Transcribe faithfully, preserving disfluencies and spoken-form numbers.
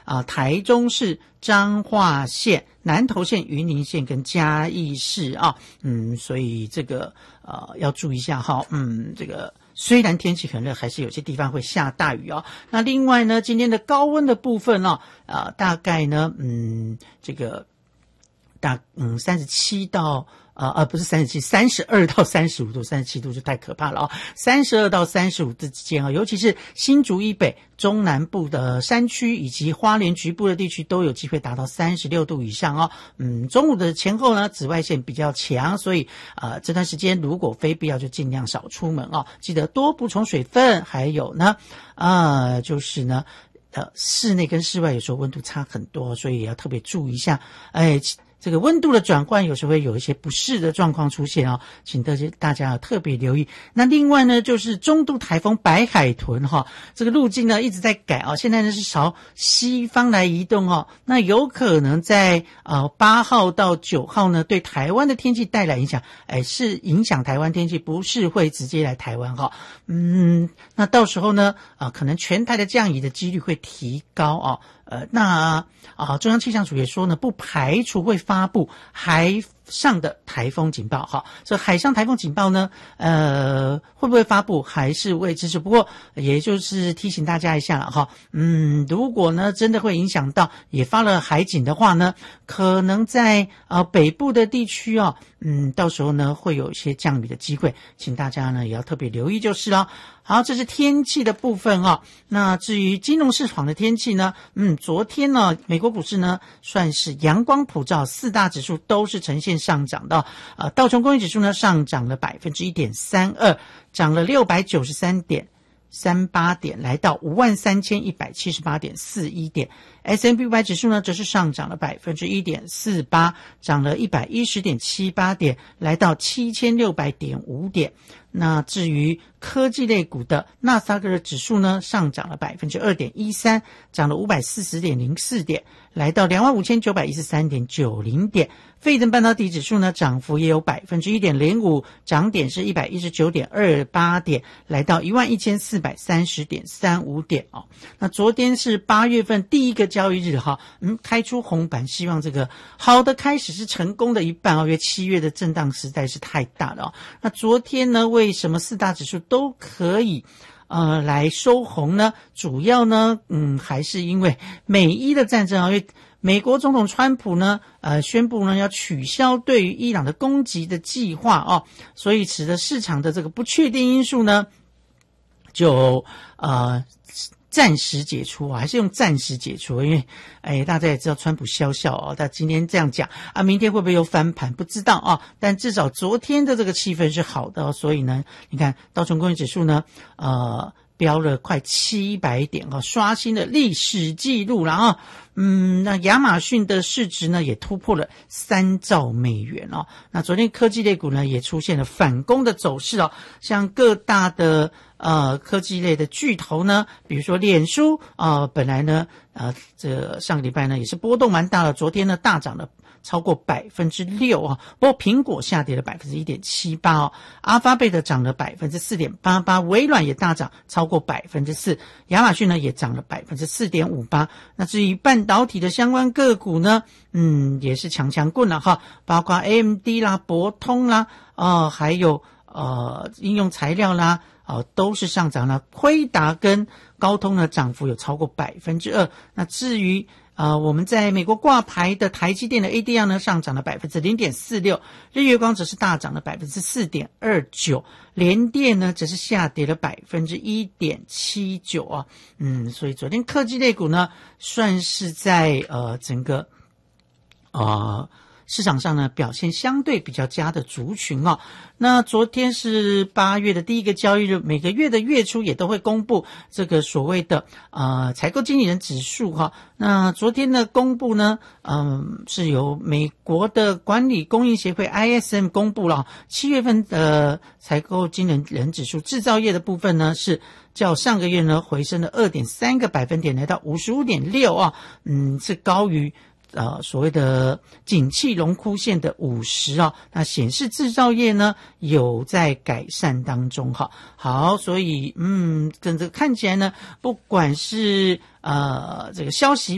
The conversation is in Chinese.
啊台中市、彰化县、南投县、云林县跟嘉义市啊，嗯，所以这个呃要注意一下哈，嗯，这个虽然天气很热，还是有些地方会下大雨哦。那另外呢，今天的高温的部分哦，呃，大概呢，嗯，这个大嗯三十七到。呃呃，不是三十七，三十二到三十五度，三十七度就太可怕了啊！三十二到三十五度之间啊，尤其是新竹以北、中南部的山区以及花莲局部的地区都有机会达到三十六度以上哦。嗯，中午的前后呢，紫外线比较强，所以呃这段时间如果非必要就尽量少出门哦，记得多补充水分，还有呢，呃，就是呢。呃，室内跟室外有时候温度差很多，所以也要特别注意一下。哎，这个温度的转换有时候会有一些不适的状况出现哦，请大家大家要特别留意。那另外呢，就是中度台风白海豚哈、哦，这个路径呢一直在改啊、哦，现在呢是朝西方来移动哦，那有可能在呃八号到九号呢对台湾的天气带来影响，哎，是影响台湾天气，不是会直接来台湾哈、哦。嗯，那到时候呢，啊、呃，可能全台的降雨的几率会提高啊、哦。呃，那啊，中央气象署也说呢，不排除会发布海上的台风警报。哈，这海上台风警报呢，呃，会不会发布还是未知数。不过，也就是提醒大家一下了哈。嗯，如果呢真的会影响到，也发了海警的话呢，可能在呃北部的地区哦，嗯，到时候呢会有一些降雨的机会，请大家呢也要特别留意就是了。好，这是天气的部分哦。那至于金融市场的天气呢，嗯，昨天呢，美国股市呢算是阳光普照，四大指数都是呈现上涨的。呃，道琼工业指数呢上涨了 百分之一点三二， 涨了六百九十三点三八点，来到 五万三千一百七十八点四一点。S and P 五百 指数呢则是上涨了 百分之一点四八， 涨了 一百一十点七八点，来到 七千六百点五点。那至于科技类股的纳斯达克指数呢上涨了 百分之二点一三， 涨了 五百四十点零四点，来到 两万五千九百一十三点九零点。费城半导体指数呢涨幅也有 百分之一点零五， 涨点是 一百一十九点二八点，来到 一万一千四百三十点三五点哦。那昨天是八月份第一个交易日哈，嗯，开出红盘，希望这个好的开始是成功的一半哦，因为七月的震荡实在是太大了哦。那昨天呢，为什么四大指数都可以呃来收红呢？主要呢，嗯，还是因为美伊的战争啊，因为美国总统川普呢，呃，宣布呢要取消对于伊朗的攻击的计划哦，所以使得市场的这个不确定因素呢，就呃暂时解除，还是用暂时解除，因为哎，大家也知道川普笑笑哦，他今天这样讲啊，明天会不会又翻盘不知道啊，但至少昨天的这个气氛是好的哦，所以呢，你看道琼工业指数呢，呃。飙了快七百点哦，刷新了历史记录了啊！嗯，那亚马逊的市值呢也突破了三兆美元哦。那昨天科技类股呢也出现了反攻的走势哦，像各大的呃科技类的巨头呢，比如说脸书啊、呃，本来呢呃这上个礼拜呢也是波动蛮大的，昨天呢大涨了超过 百分之六 啊，不过苹果下跌了 百分之一点七八 哦，阿发贝的涨了 百分之四点八八， 微软也大涨超过 百分之四， 亚马逊呢也涨了 百分之四点五八。 那至于半导体的相关个股呢，嗯，也是强强棍了哈，包括 A M D 啦、博通啦，呃，还有呃应用材料啦，呃，都是上涨了。辉达跟高通呢涨幅有超过 百分之二。 那至于呃，我们在美国挂牌的台积电的 A D R 呢上涨了 百分之零点四六， 日月光则是大涨了 百分之四点二九， 联电呢则是下跌了 百分之一点七九 啊。嗯，所以昨天科技类股呢算是在呃整个呃市场上呢表现相对比较佳的族群哦。那昨天是八月的第一个交易日，每个月的月初也都会公布这个所谓的呃采购经理人指数哈、哦。那昨天的公布呢，嗯，是由美国的管理供应协会 I S M 公布了七月份的采购经理人指数，制造业的部分呢是较上个月呢回升了 二点三个百分点，来到 五十五点六 啊，嗯，是高于呃，所谓的景气荣枯线的五十啊，那显示制造业呢有在改善当中哈。好，所以嗯，跟这个看起来呢，不管是呃这个消息